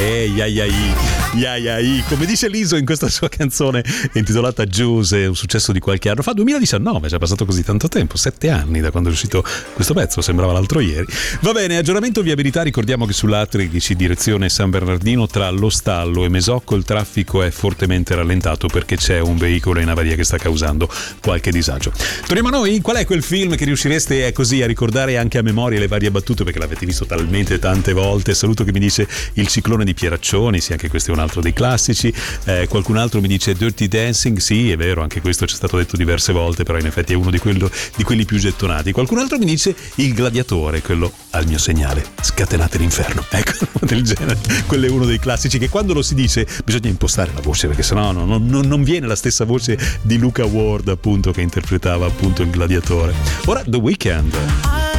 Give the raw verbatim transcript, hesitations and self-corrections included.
Eh, yayai, yayai, come dice Liso in questa sua canzone intitolata Juice, un successo di qualche anno fa, duemiladiciannove, è già passato così tanto tempo, sette anni da quando è uscito questo pezzo, sembrava l'altro ieri. Va bene, aggiornamento viabilità, ricordiamo che sull'A tredici direzione San Bernardino tra Lo Stallo e Mesocco il traffico è fortemente rallentato perché c'è un veicolo in avaria che sta causando qualche disagio. Torniamo a noi, qual è quel film che riuscireste così a ricordare anche a memoria le varie battute perché l'avete visto talmente tante volte? Saluto che mi dice Il ciclone di Pieraccioni, sì, anche questo è un altro dei classici. Eh, qualcun altro mi dice Dirty Dancing, sì, è vero, anche questo c'è stato detto diverse volte, però in effetti è uno di, quello, di quelli più gettonati. Qualcun altro mi dice Il gladiatore, quello Al mio segnale, scatenate l'inferno. Ecco, del genere. Quello è uno dei classici che quando lo si dice bisogna impostare la voce perché sennò no, non, non, non viene la stessa voce di Luca Ward, appunto, che interpretava appunto il gladiatore. Ora The Weeknd.